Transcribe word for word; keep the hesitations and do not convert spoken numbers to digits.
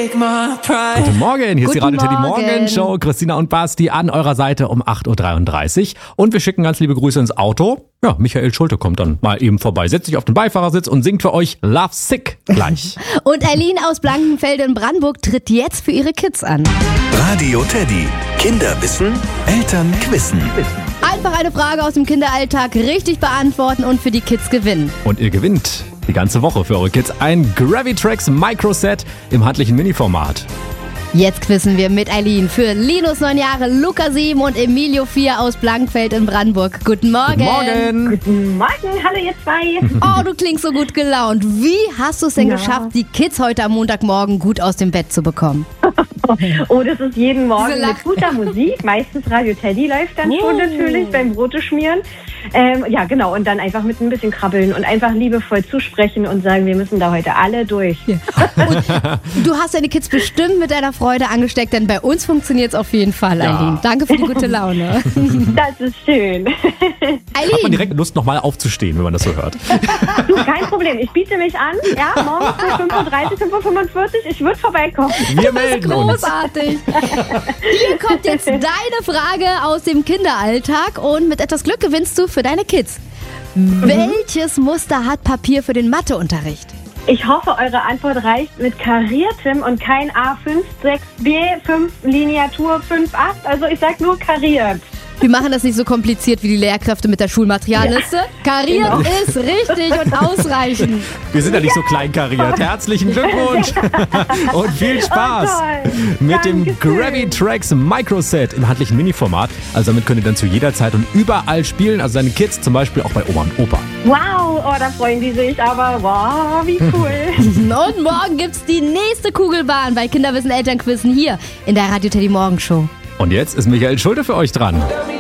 take my pride. Guten Morgen, hier ist die Guten Radio Teddy Morgen. Morgenshow. Christina und Basti an eurer Seite um acht Uhr dreiunddreißig. Und wir schicken ganz liebe Grüße ins Auto. Ja, Michael Schulte kommt dann mal eben vorbei, setzt sich auf den Beifahrersitz und singt für euch Love Sick gleich. Und Eileen aus Blankenfelde in Brandenburg tritt jetzt für ihre Kids an. Radio Teddy. Kinder wissen, Eltern quissen. Einfach eine Frage aus dem Kinderalltag richtig beantworten und für die Kids gewinnen. Und ihr gewinnt die ganze Woche für eure Kids ein Gravitrax Microset im handlichen Mini-Format. Jetzt quizzen wir mit Eileen für Linus neun Jahre, Luca sieben und Emilio vier aus Blankenfeld in Brandenburg. Guten Morgen. Guten Morgen. Guten Morgen, hallo ihr zwei. Oh, du klingst so gut gelaunt. Wie hast du es denn Ja. geschafft, die Kids heute am Montagmorgen gut aus dem Bett zu bekommen? Oh, das ist jeden Morgen Diese Lach- mit guter Musik. Meistens Radio Teddy läuft dann schon natürlich beim Brote schmieren. Ähm, ja, genau. Und dann einfach mit ein bisschen krabbeln und einfach liebevoll zusprechen und sagen, wir müssen da heute alle durch. Und du hast deine Kids bestimmt mit deiner Freude angesteckt, denn bei uns funktioniert es auf jeden Fall, Ja. Eileen. Danke für die gute Laune. Das ist schön. Hat man Eileen, direkt Lust, nochmal aufzustehen, wenn man das so hört. Du, kein Problem. Ich biete mich an. Ja, morgens um fünf Uhr dreißig, fünf Uhr fünfundvierzig. Ich würde vorbeikommen. Wir melden uns. großartig. Hier kommt jetzt deine Frage aus dem Kinderalltag und mit etwas Glück gewinnst du für deine Kids. Welches Muster hat Papier für den Matheunterricht? Ich hoffe, eure Antwort reicht mit kariertem und kein A fünf, sechs B, fünf Lineatur fünf, acht. Also ich sag nur kariert. Wir machen das nicht so kompliziert wie die Lehrkräfte mit der Schulmaterialliste. Kariert Genau. ist richtig und ausreichend. Wir sind ja nicht so kleinkariert. Herzlichen Glückwunsch und viel Spaß Oh, toll. mit dem Dankeschön. Gravitrax Microset im handlichen Mini-Format. Also damit könnt ihr dann zu jeder Zeit und überall spielen. Also deine Kids zum Beispiel auch bei Oma und Opa. Wow, oh, da freuen die sich aber. Wow, wie cool. Und morgen gibt's die nächste Kugelbahn bei Kinderwissen Elternquizzen hier in der Radio Teddy Morgenshow. Und jetzt ist Michael Schulte für euch dran.